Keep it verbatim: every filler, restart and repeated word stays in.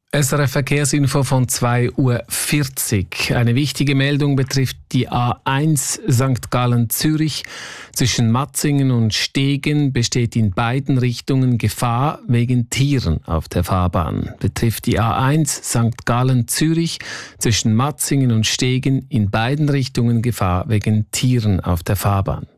S R F Verkehrsinfo von zwei Uhr vierzig. Eine wichtige Meldung betrifft die A eins Sankt Gallen-Zürich. Zwischen Matzingen und Stegen besteht in beiden Richtungen Gefahr wegen Tieren auf der Fahrbahn. Betrifft die A eins Sankt Gallen-Zürich. Zwischen Matzingen und Stegen in beiden Richtungen Gefahr wegen Tieren auf der Fahrbahn.